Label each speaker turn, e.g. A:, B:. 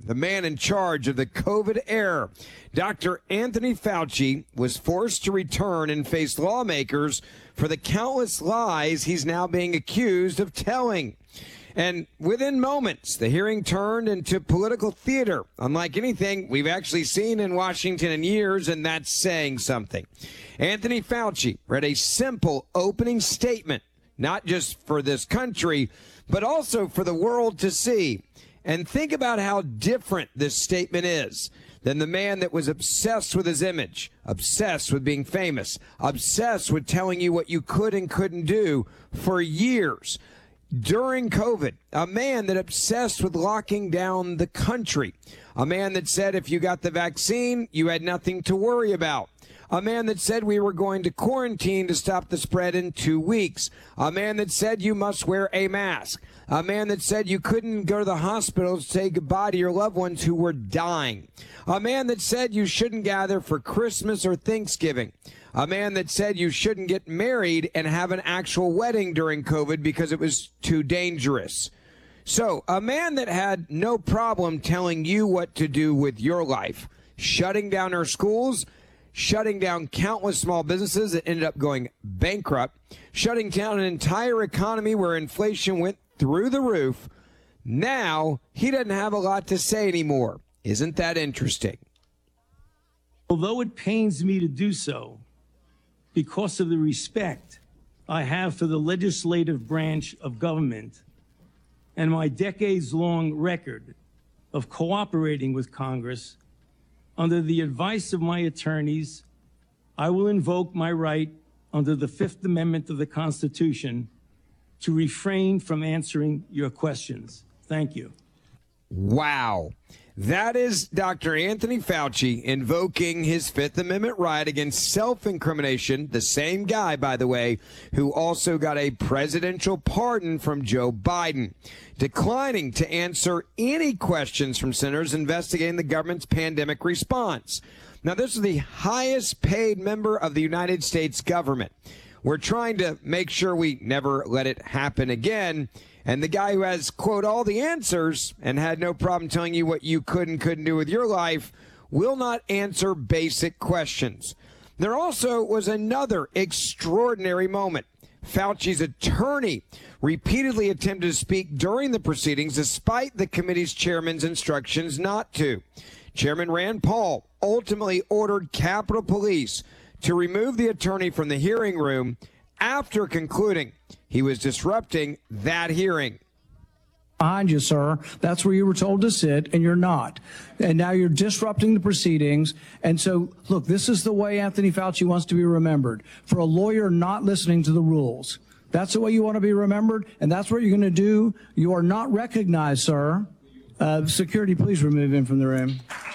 A: the man in charge of the COVID era. Dr. Anthony Fauci was forced to return and face lawmakers for the countless lies he's now being accused of telling. And within moments, the hearing turned into political theater, unlike anything we've actually seen in Washington in years, and that's saying something. Anthony Fauci read a simple opening statement, not just for this country, but also for the world to see. And think about how different this statement is than the man that was obsessed with his image, obsessed with being famous, obsessed with telling you what you could and couldn't do for years. During COVID, a man that obsessed with locking down the country, a man that said if you got the vaccine, you had nothing to worry about. A man that said we were going to quarantine to stop the spread in 2 weeks. A man that said you must wear a mask. A man that said you couldn't go to the hospital to say goodbye to your loved ones who were dying. A man that said you shouldn't gather for Christmas or Thanksgiving. A man that said you shouldn't get married and have an actual wedding during COVID because it was too dangerous. So a man that had no problem telling you what to do with your life, shutting down our schools, shutting down countless small businesses that ended up going bankrupt, shutting down an entire economy where inflation went through the roof. Now he doesn't have a lot to say anymore. Isn't that interesting?
B: Although it pains me to do so, because of the respect I have for the legislative branch of government and my decades-long record of cooperating with Congress, under the advice of my attorneys, I will invoke my right under the Fifth Amendment of the Constitution to refrain from answering your questions. Thank you.
A: Wow. That is Dr. Anthony Fauci invoking his Fifth Amendment right against self-incrimination, the same guy, by the way, who also got a presidential pardon from Joe Biden, declining to answer any questions from senators investigating the government's pandemic response. Now, this is the highest paid member of the United States government. We're trying to make sure we never let it happen again. And the guy who has, quote, all the answers and had no problem telling you what you could and couldn't do with your life will not answer basic questions. There also was another extraordinary moment. Fauci's attorney repeatedly attempted to speak during the proceedings despite the committee's chairman's instructions not to. Chairman Rand Paul ultimately ordered Capitol Police to remove the attorney from the hearing room after concluding he was disrupting that hearing.
C: Behind you, sir. That's where you were told to sit, and you're not. And now you're disrupting the proceedings. And so, look, this is the way Anthony Fauci wants to be remembered, for a lawyer not listening to the rules. That's the way you want to be remembered, and that's what you're going to do. You are not recognized, sir. Security, please remove him from the room.